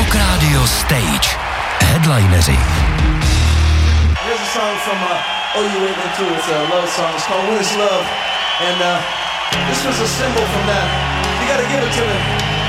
Rock Radio Stage. Headlineři. Here's a song from Oh You Wait Me Too. It's a love song. It's called When It's Love. And this was a symbol from that. You gotta give it to me.